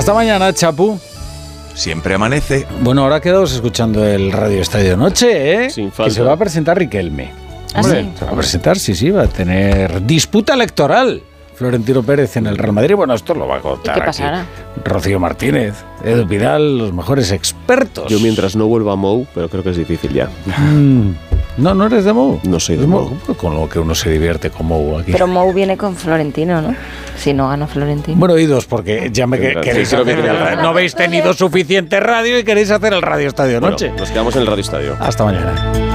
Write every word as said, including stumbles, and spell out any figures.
Hasta mañana, Chapu. Siempre amanece. Bueno, ahora quedaos escuchando el Radio Estadio Noche, ¿eh? Sin falta. Que se va a presentar Riquelme. ¿Ah, Hombre, sí? se va a presentar, sí, sí, va a tener disputa electoral. Florentino Pérez en el Real Madrid. Bueno, esto lo va a contar ¿Y qué pasará? aquí Rocío Martínez, Edu Pidal, los mejores expertos. Yo mientras no vuelva a Mou, pero creo que es difícil ya. Mm, no, no eres de Mou. No soy de Es Mou. Con lo que uno se divierte con Mou aquí. Pero Mou viene con Florentino, ¿no? Si no gana Florentino. Bueno, oídos, porque ya me que- Sí, queréis creo que hacer tiene el- razón. no habéis tenido suficiente radio y queréis hacer el Radio Estadio Bueno, Noche. nos quedamos en el Radio Estadio. Hasta mañana.